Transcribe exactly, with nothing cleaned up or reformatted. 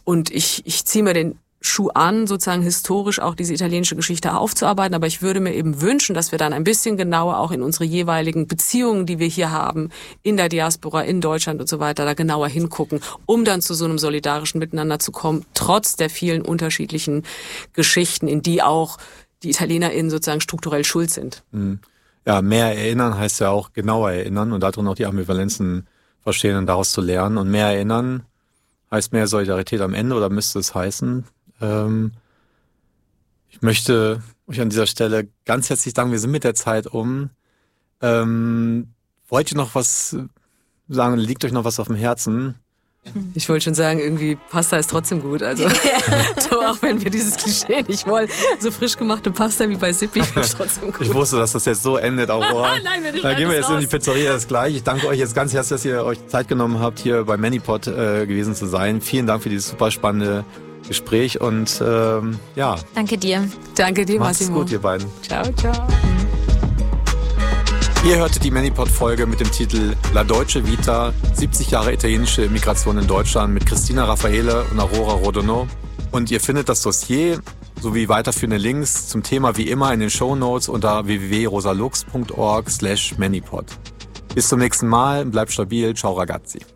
Und ich, ich ziehe mir den Schuh an, sozusagen historisch auch diese italienische Geschichte aufzuarbeiten. Aber ich würde mir eben wünschen, dass wir dann ein bisschen genauer auch in unsere jeweiligen Beziehungen, die wir hier haben, in der Diaspora, in Deutschland und so weiter, da genauer hingucken, um dann zu so einem solidarischen Miteinander zu kommen, trotz der vielen unterschiedlichen Geschichten, in die auch die ItalienerInnen sozusagen strukturell schuld sind. Ja, mehr erinnern heißt ja auch genauer erinnern und darin auch die Ambivalenzen verstehen und daraus zu lernen. Und mehr erinnern heißt mehr Solidarität am Ende, oder müsste es heißen? Ähm, ich möchte euch an dieser Stelle ganz herzlich danken. Wir sind mit der Zeit um. Ähm, wollt ihr noch was sagen? Liegt euch noch was auf dem Herzen? Ich wollte schon sagen, irgendwie Pasta ist trotzdem gut. Also auch wenn wir dieses Klischee nicht wollen, so frisch gemachte Pasta wie bei Sippi finde ich trotzdem gut. Ich wusste, dass das jetzt so endet. Auch, oh. Nein, wir da gehen wir jetzt raus. in die Pizzeria, das gleich. Ich danke euch jetzt ganz herzlich, dass ihr euch Zeit genommen habt, hier bei ManyPod äh, gewesen zu sein. Vielen Dank für dieses super spannende Gespräch und ähm, ja. Danke dir. Danke dir, Macht's Massimo. gut, ihr beiden. Ciao, ciao. Ihr hörtet die ManyPod-Folge mit dem Titel La Dolce Vita, siebzig Jahre italienische Migration in Deutschland mit Christina Raffaele und Aurora Rodonò. Und ihr findet das Dossier sowie weiterführende Links zum Thema wie immer in den Shownotes unter w w w punkt rosalux punkt org slash manypod. Bis zum nächsten Mal, bleibt stabil, ciao ragazzi.